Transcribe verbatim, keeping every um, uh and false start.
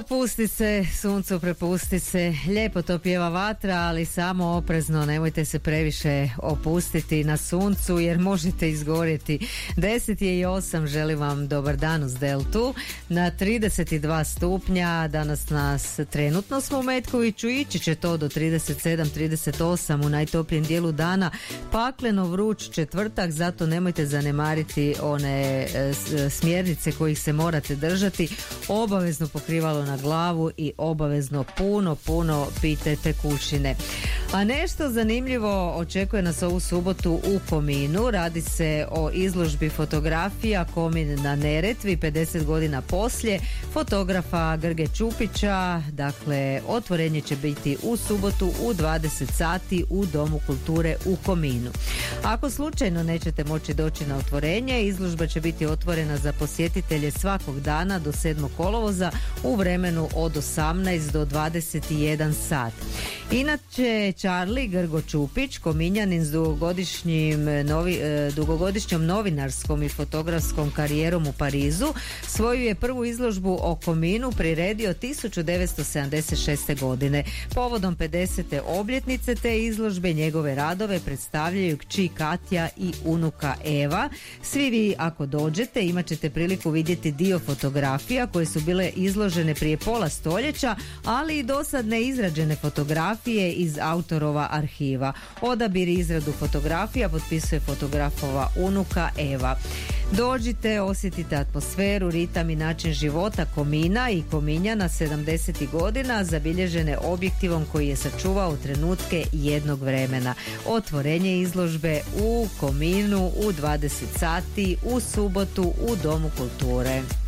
Opusti se, suncu prepusti se, lijepo to pjeva vatra, ali samo oprezno, nemojte se previše opustiti na suncu jer možete izgorjeti. deset je i osam, želim vam dobar dan uz Deltu. Na trideset dva stupnja, danas nas trenutno smo u Metkoviću, ići će to do trideset sedam trideset osam u najtoplijem dijelu dana. Pakleno vruć četvrtak, zato nemojte zanemariti one e, smjernice kojih se morate držati. Obavezno pokrivalo na glavu i obavezno puno, puno pijte tekućine. A nešto zanimljivo očekuje nas ovu subotu u Kominu. Radi se o izložbi fotografija Komin na Neretvi, pedeset godina poslije, fotografa Grge Čupića. Dakle, otvorenje će biti u subotu u dvadeset sati u Domu kulture u Kominu. Ako slučajno nećete moći doći na otvorenje, izložba će biti otvorena za posjetitelje svakog dana do sedmog kolovoza u vremenu od osamnaest do dvadeset jedan sat. Inače, Charlie Grgo Čupić, Kominjanin s dugogodišnjim novi, e, dugogodišnjom novinarskom i fotografskom karijerom u Parizu, svoju je prvu izložbu o Kominu priredio tisuću devetsto sedamdeset šeste. godine. Povodom pedesete obljetnice te izložbe njegove radove predstavljaju kći Katja i unuka Eva. Svi vi ako dođete imat ćete priliku vidjeti dio fotografija koje su bile izložene prije pola stoljeća, ali i dosad neizrađene fotografije iz autorova arhiva. Odabir i izradu fotografija potpisuje fotografova unuka Eva. Dođite, osjetite atmosferu, ritam i način života Komina i Kominjana sedamdesetih godina zabilježene objektivom koji je sačuvao trenutke jednog vremena. Otvorenje izložbe u Kominu u dvadeset sati u subotu u Domu kulture.